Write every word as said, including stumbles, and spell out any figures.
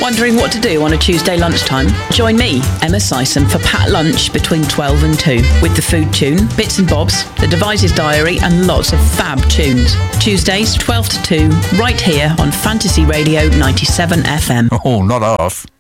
Wondering what to do on a Tuesday lunchtime? Join me, Emma Syson, for Pat Lunch between twelve and two with the Food Tune, Bits and Bobs, the Devices Diary and lots of fab tunes. Tuesdays twelve to two, right here on Fantasy Radio ninety-seven F M. Oh, not half.